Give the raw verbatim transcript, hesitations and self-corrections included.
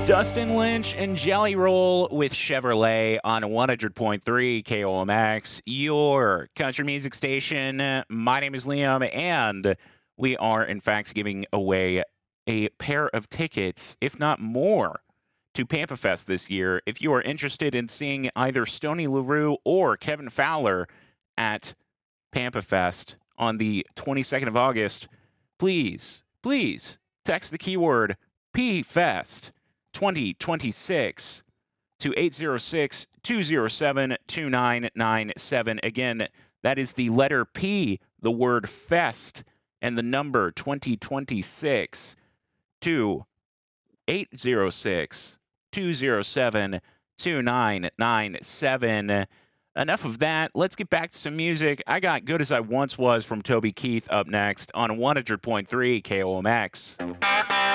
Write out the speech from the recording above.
Dustin Lynch and Jelly Roll with Chevrolet on one hundred point three K O M X, your country music station. My name is Liam, and we are, in fact, giving away a pair of tickets, if not more, to Pampa Fest this year. If you are interested in seeing either Stoney LaRue or Kevin Fowler at Pampa Fest on the twenty-second of August, please, please text the keyword P Fest twenty twenty-six to eight zero six, two zero seven, two nine nine seven. Again, that is the letter P, the word fest, and the number twenty twenty-six to eight zero six, two zero seven, two nine nine seven. Enough of that. Let's get back to some music. I got Good As I Once Was from Toby Keith up next on one hundred point three K O M X.